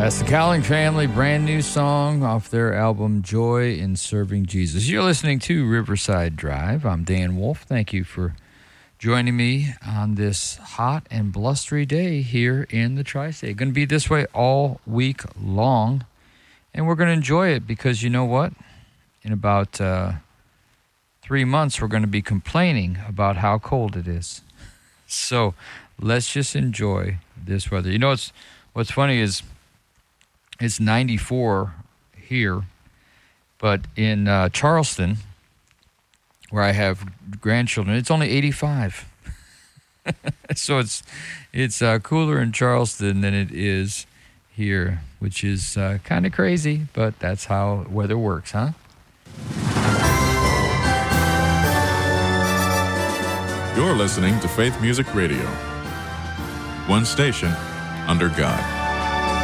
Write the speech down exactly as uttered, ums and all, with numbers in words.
That's the Cowling Family, brand new song off their album Joy in Serving Jesus. You're listening to Riverside Drive. I'm Dan Wolf. Thank you for joining me on this hot and blustery day here in the Tri-State. Going to be this way all week long, and we're going to enjoy it because you know what? In about uh, three months, we're going to be complaining about how cold it is. So let's just enjoy this weather. You know what's, what's funny is it's ninety-four here, but in uh, Charleston, where I have grandchildren, it's only eighty-five. So it's it's uh, cooler in Charleston than it is here, which is uh, kind of crazy, but that's how weather works, huh? You're listening to Faith Music Radio. One station under God.